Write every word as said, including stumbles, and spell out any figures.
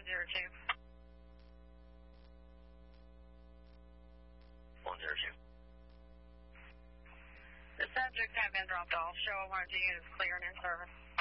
one zero two. one zero two. The subjects have been dropped off. Show one two units clear and in service.